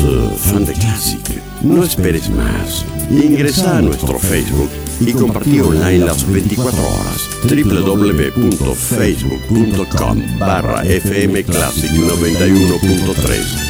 fan de Classic? No esperes más. Ingresa a nuestro Facebook y compartí online las 24 horas. www.facebook.com/FM Classic 91.3